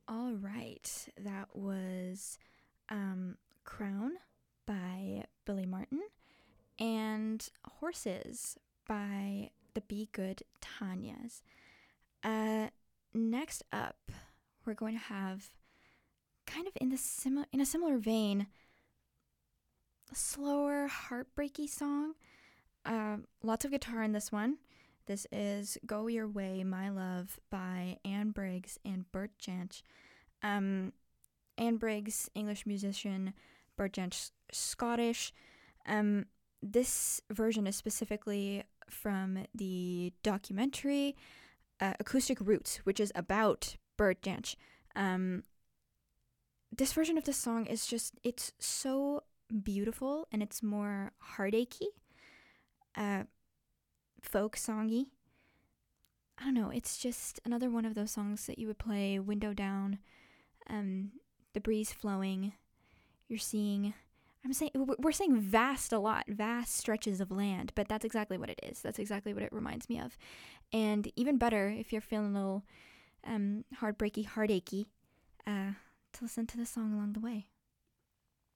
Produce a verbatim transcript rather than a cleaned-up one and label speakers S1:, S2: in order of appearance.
S1: All right, that was um, Crown by Billy Martin and Horses by the Be Good Tanyas. Uh, next up, we're going to have kind of in the simi- in a similar vein, a slower, heartbreaky song. Uh, lots of guitar in this one. This is Go Your Way, My Love by Anne Briggs and Bert Jansch. Um, Anne Briggs, English musician, Bert Jansch, Scottish. Um, this version is specifically from the documentary uh, Acoustic Roots, which is about Bert Jansch. Um, this version of the song is just, it's so beautiful and it's more heartachy, uh, folk songy. I don't know, it's just another one of those songs that you would play window down, um, the breeze flowing, you're seeing, I'm saying, we're saying vast a lot, vast stretches of land, but that's exactly what it is. That's exactly what it reminds me of. And even better, if you're feeling a little um, heartbreaky, heartachy, uh, to listen to the song along the way.